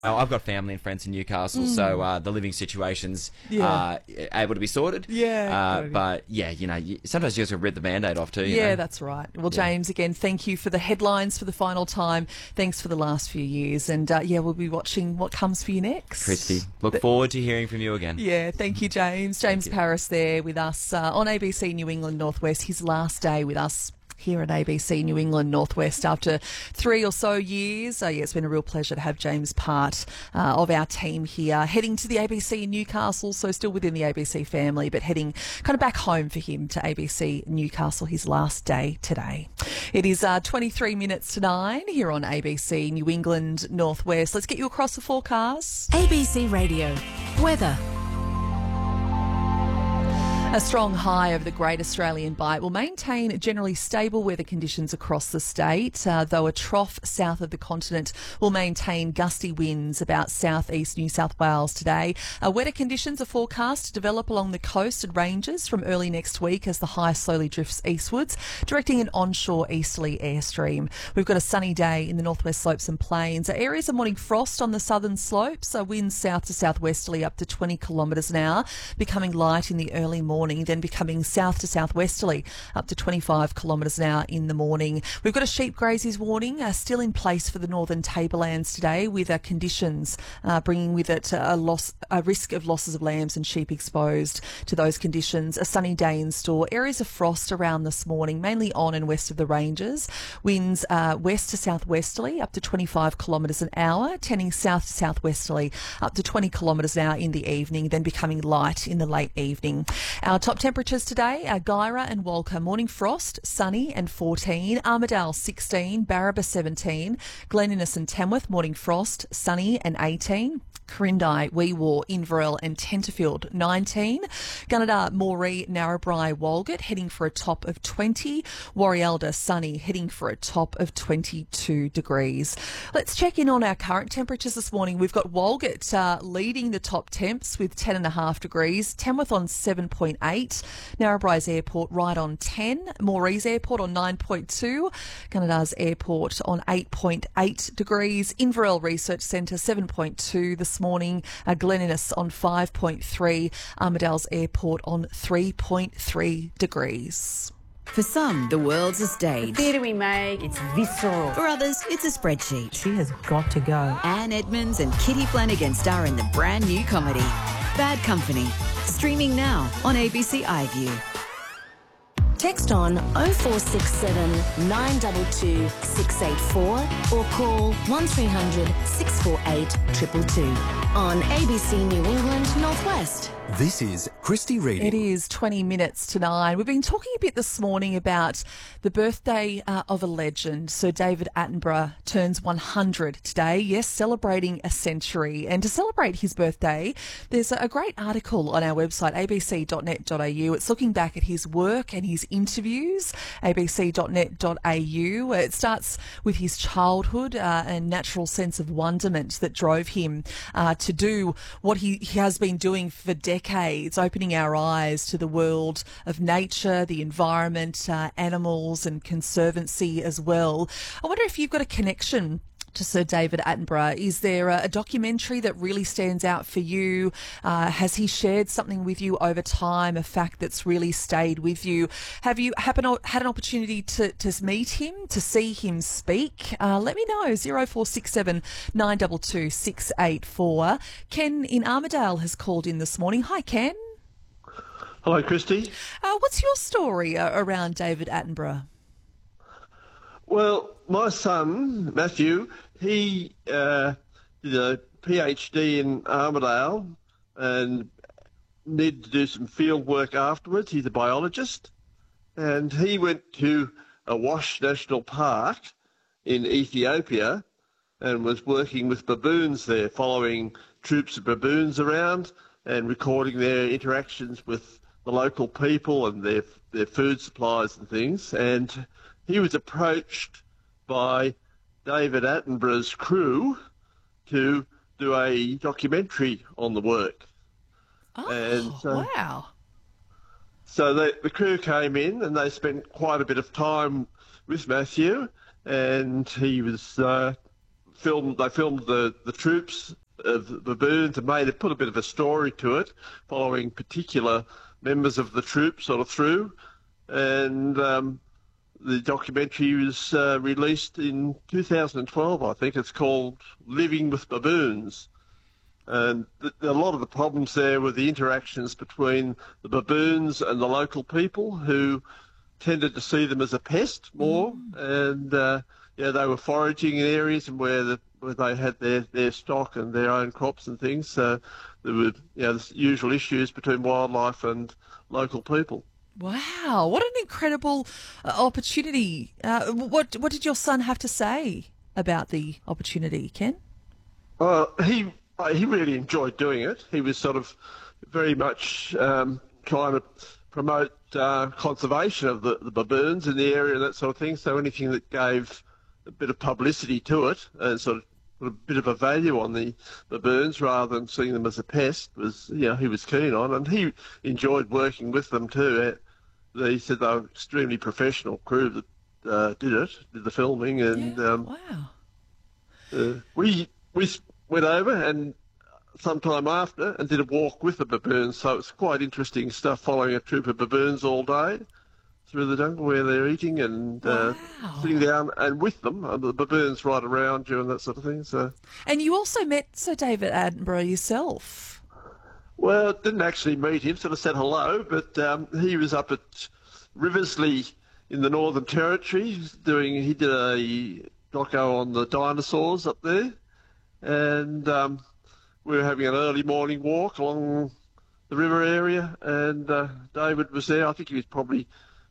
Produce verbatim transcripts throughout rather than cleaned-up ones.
Oh, I've got family and friends in Newcastle, Mm. so uh, the living situation's Yeah. uh, able to be sorted. Yeah. Uh, but, yeah, you know, you, sometimes you just got to rip the Band-Aid off too. You Yeah, know? that's right. Well, James, again, thank you for the headlines for the final time. Thanks for the last few years. And, uh, yeah, we'll be watching what comes for you next. Christy, look forward to hearing from you again. Yeah, thank you, James. James you. Paris there with us uh, on A B C New England Northwest, his last day with us here at A B C New England Northwest after three or so years. Uh, yeah, it's been a real pleasure to have James part uh, of our team here, heading to the A B C in Newcastle, so still within the A B C family, but heading kind of back home for him to A B C Newcastle, his last day today. It is uh, twenty-three minutes to nine here on A B C New England Northwest. Let's get you across the forecast. A B C Radio. Weather. A strong high over the Great Australian Bight will maintain generally stable weather conditions across the state, uh, though a trough south of the continent will maintain gusty winds about southeast New South Wales today. Uh, wetter conditions are forecast to develop along the coast and ranges from early next week as the high slowly drifts eastwards, directing an onshore easterly airstream. We've got a sunny day in the northwest slopes and plains. Uh, areas of morning frost on the southern slopes, uh, winds south to southwesterly up to twenty kilometres an hour, becoming light in the early morning. Morning, then becoming south to southwesterly up to twenty-five kilometres an hour in the morning. We've got a sheep grazies warning uh, still in place for the northern tablelands today, with uh, conditions uh, bringing with it a loss, a risk of losses of lambs and sheep exposed to those conditions. A sunny day in store. Areas of frost around this morning, mainly on and west of the ranges. Winds uh, west to southwesterly up to twenty-five kilometres an hour, tending south to southwesterly up to twenty kilometres an hour in the evening, then becoming light in the late evening. Our top temperatures today are Guyra and Walker, morning frost, sunny and fourteen. Armidale, sixteen. Barraba, seventeen. Glen Innes and Tamworth, morning frost, sunny and eighteen. Corindi, Weewar, Inverell and Tenterfield, nineteen. Gunnedah, Moree, Narrabri, Walgett, heading for a top of twenty. Warrialda, sunny, heading for a top of twenty-two degrees. Let's check in on our current temperatures this morning. We've got Walgett uh, leading the top temps with ten point five degrees. Tamworth on seven point eight. Narrabri's Airport right on ten. Moree's Airport on nine point two. Gunnedah's Airport on eight point eight degrees. Inverell Research Centre, seven point two this morning. Uh, Glen Innes on five point three. Armidale's Airport on three point three degrees. For some, the world's a stage. The theatre we make, it's visceral. For others, it's a spreadsheet. She has got to go. Anne Edmonds and Kitty Flanagan star in the brand new comedy, Bad Company. Streaming now on A B C iView. Text on oh four six seven, nine two two, six eight four or call one three hundred, six four eight, two two two on A B C New England Northwest. This is Christy Reading. It is twenty minutes to nine. We've been talking a bit this morning about the birthday uh, of a legend. Sir David Attenborough turns one hundred today. Yes, celebrating a century. And to celebrate his birthday, there's a great article on our website, a b c dot net dot a u. It's looking back at his work and his interviews, a b c dot net dot a u. It starts with his childhood uh, and natural sense of wonderment that drove him uh, to do what he, he has been doing for decades. Decades, opening our eyes to the world of nature, the environment, uh, animals and conservancy as well. I wonder if you've got a connection to Sir David Attenborough. Is there a, a documentary that really stands out for you? Uh, has he shared something with you over time, a fact that's really stayed with you? Have you happen, had an opportunity to, to meet him, to see him speak? Uh, let me know. oh four six seven, nine two two, six eight four. Ken in Armidale has called in this morning. Hi, Ken. Hello, Christy. Uh, what's your story uh, around David Attenborough? Well, my son, Matthew, he uh, did a PhD in Armidale and needed to do some field work afterwards. He's a biologist. And he went to Awash National Park in Ethiopia and was working with baboons there, following troops of baboons around and recording their interactions with the local people and their their food supplies and things. And he was approached by David Attenborough's crew to do a documentary on the work. Oh, and so, wow. So the, the crew came in and they spent quite a bit of time with Matthew, and he was uh, filmed. They filmed the, the troops of the baboons and made it, put a bit of a story to it, following particular members of the troop sort of through. And um, the documentary was uh, released in two thousand twelve, I think. It's called Living with Baboons. And th- a lot of the problems there were the interactions between the baboons and the local people, who tended to see them as a pest more. Mm. And uh, yeah, they were foraging in areas and where the where they had their, their stock and their own crops and things. So there were, you know, the usual issues between wildlife and local people. Wow, what an incredible uh, opportunity. Uh, what what did your son have to say about the opportunity, Ken? Well, he he really enjoyed doing it. He was sort of very much um, trying to promote uh, conservation of the, the baboons in the area and that sort of thing. So anything that gave a bit of publicity to it and sort of put a bit of a value on the baboons rather than seeing them as a pest was, you know, he was keen on. And he enjoyed working with them too. He said they were extremely professional crew that uh, did it, did the filming. And yeah, um, wow. Uh, we we went over and sometime after and did a walk with the baboons. So it's quite interesting stuff, following a troop of baboons all day through the jungle where they're eating and uh, wow. sitting down and with them, and the baboons right around you and that sort of thing. So. And you also met Sir David Attenborough yourself. Well, didn't actually meet him, sort of said hello, but um, he was up at Riversley in the Northern Territory doing, he did a doco on the dinosaurs up there, and um, we were having an early morning walk along the river area, and uh, David was there. I think he was probably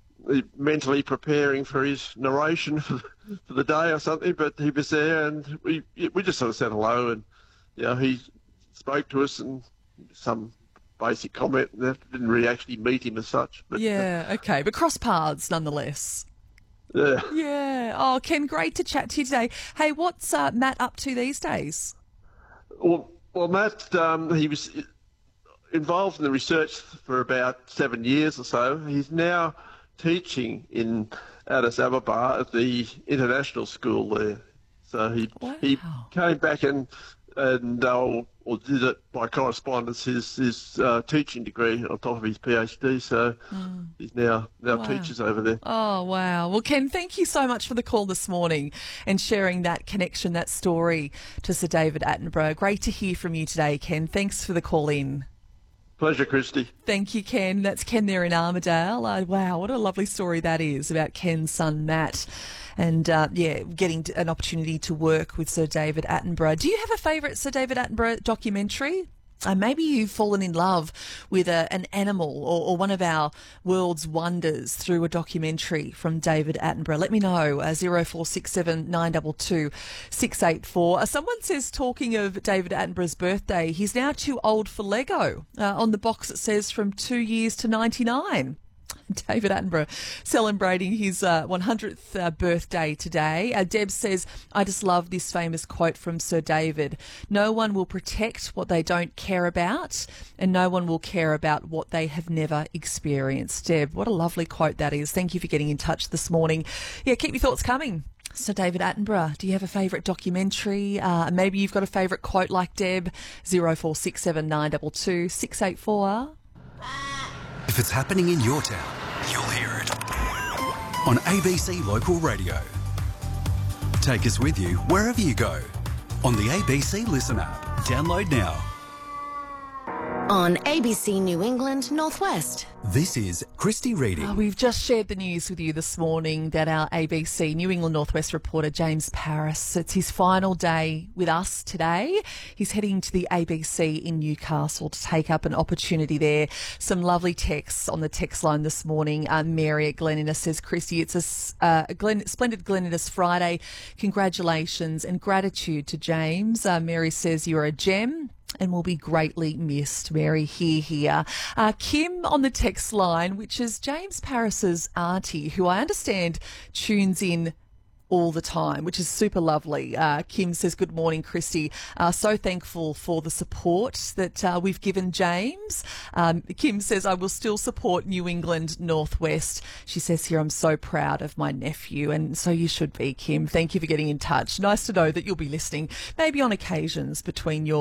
mentally preparing for his narration for the, for the day or something, but he was there, and we we just sort of said hello, and you know, he spoke to us and some basic comment. Didn't really actually meet him as such. But, yeah, uh, okay, but cross paths nonetheless. Yeah. Yeah. Oh, Ken, great to chat to you today. Hey, what's uh, Matt up to these days? Well, well, Matt, um, he was involved in the research for about seven years or so. He's now teaching in Addis Ababa at the international school there. So he wow. he came back and and uh, or did it by correspondence, his his uh, teaching degree on top of his PhD. So mm. he's now now wow. teaches over there. Oh wow! Well, Ken, thank you so much for the call this morning and sharing that connection, that story to Sir David Attenborough. Great to hear from you today, Ken. Thanks for the call in. Pleasure, Christy. Thank you, Ken. That's Ken there in Armidale. Uh, wow, what a lovely story that is about Ken's son, Matt. And, uh, yeah, getting an opportunity to work with Sir David Attenborough. Do you have a favourite Sir David Attenborough documentary? Uh, maybe you've fallen in love with a, an animal or, or one of our world's wonders through a documentary from David Attenborough. Let me know, uh, zero four six seven nine two two six eight four. Uh, someone says, talking of David Attenborough's birthday, he's now too old for Lego. Uh, on the box it says from two years to ninety-nine. David Attenborough celebrating his uh, one hundredth uh, birthday today. Uh, Deb says, I just love this famous quote from Sir David. No one will protect what they don't care about, and no one will care about what they have never experienced. Deb, what a lovely quote that is. Thank you for getting in touch this morning. Yeah, keep your thoughts coming. Sir David Attenborough, do you have a favourite documentary? Uh, maybe you've got a favourite quote like Deb. zero four six seven nine two two six eight four. If it's happening in your town, you'll hear it on A B C Local Radio. Take us with you wherever you go on the A B C Listen app. Download now. On A B C New England Northwest. This is Christy Reading. Oh, we've just shared the news with you this morning that our A B C New England Northwest reporter James Paris, it's his final day with us today. He's heading to the A B C in Newcastle to take up an opportunity there. Some lovely texts on the text line this morning. Uh, Mary at Glen Innes says, Christy, it's a, uh, a Glen, splendid Glen Innes Friday. Congratulations and gratitude to James. Uh, Mary says, you're a gem and will be greatly missed. Mary, here, here. Uh, Kim on the text line, which is James Paris's auntie, who I understand tunes in all the time, which is super lovely. Uh, Kim says, good morning, Christy. Uh, so thankful for the support that uh, we've given James. Um, Kim says, I will still support New England Northwest. She says here, I'm so proud of my nephew, and so you should be, Kim. Thank you for getting in touch. Nice to know that you'll be listening, maybe on occasions between your